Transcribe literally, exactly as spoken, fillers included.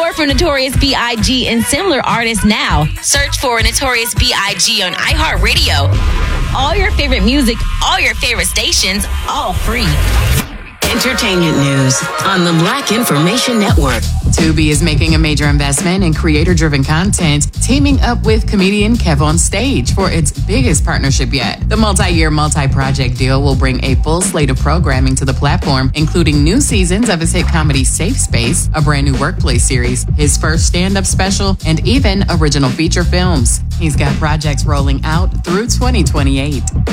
more from Notorious B I G and similar artists now. Search for Notorious B I G on iHeartRadio. All your favorite music, all your favorite stations, all free. Entertainment news on the Black Information Network. Tubi is making a major investment in creator-driven content, teaming up with comedian Kev on Stage for its biggest partnership yet. The multi-year, multi-project deal will bring a full slate of programming to the platform, including new seasons of his hit comedy Safe Space, a brand new workplace series, his first stand-up special, and even original feature films. He's got projects rolling out through twenty twenty-eight.